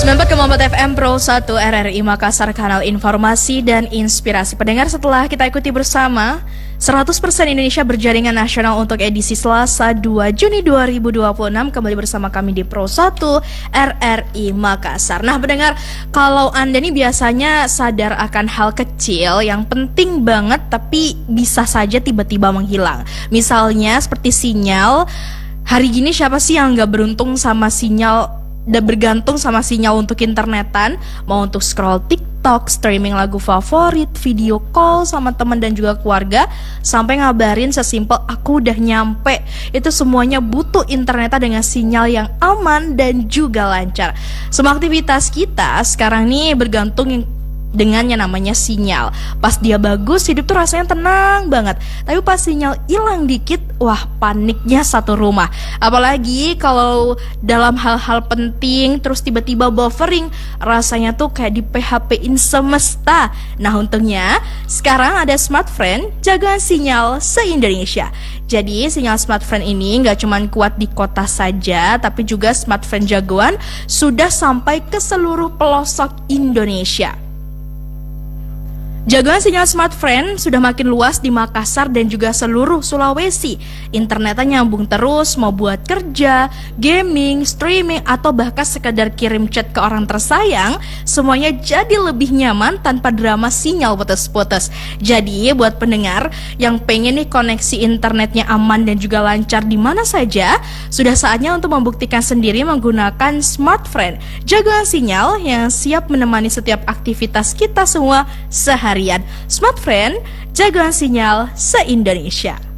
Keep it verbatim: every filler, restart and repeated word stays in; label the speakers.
Speaker 1: sembilan puluh empat koma empat F M Pro satu R R I Makassar, kanal informasi dan inspirasi pendengar. Setelah kita ikuti bersama seratus persen Indonesia berjaringan nasional untuk edisi Selasa dua Juni dua ribu dua puluh enam, kembali bersama kami di Pro satu R R I Makassar. Nah pendengar, kalau Anda nih biasanya sadar akan hal kecil yang penting banget tapi bisa saja tiba-tiba menghilang. Misalnya seperti sinyal. Hari gini siapa sih yang gak beruntung sama sinyal, udah bergantung sama sinyal untuk internetan, mau untuk scroll TikTok, streaming lagu favorit, video call sama teman dan juga keluarga, sampai ngabarin sesimpel aku udah nyampe. Itu semuanya butuh internetan dengan sinyal yang aman dan juga lancar. Semua aktivitas kita sekarang nih bergantung yang dengan yang namanya sinyal. Pas dia bagus, hidup tuh rasanya tenang banget. Tapi pas sinyal hilang dikit, wah paniknya satu rumah. Apalagi kalau dalam hal-hal penting terus tiba-tiba buffering, rasanya tuh kayak di P H P-in semesta. Nah untungnya sekarang ada Smartfren, jagoan sinyal se-Indonesia. Jadi sinyal Smartfren ini gak cuma kuat di kota saja, tapi juga Smartfren jagoan sudah sampai ke seluruh pelosok Indonesia. Jagoan sinyal Smartfren sudah makin luas di Makassar dan juga seluruh Sulawesi. Internetnya nyambung terus, mau buat kerja, gaming, streaming, atau bahkan sekedar kirim chat ke orang tersayang, semuanya jadi lebih nyaman tanpa drama sinyal putus-putus. Jadi buat pendengar yang pengen nih koneksi internetnya aman dan juga lancar di mana saja, sudah saatnya untuk membuktikan sendiri menggunakan Smartfren, jagoan sinyal yang siap menemani setiap aktivitas kita semua sehari. Smartfren, jagoan sinyal se-Indonesia.